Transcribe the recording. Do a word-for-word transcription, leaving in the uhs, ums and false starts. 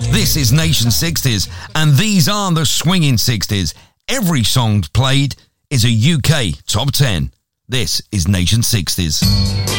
This is Nation sixties, and these are the swinging sixties. Every song played is a U K top ten. This is Nation sixties.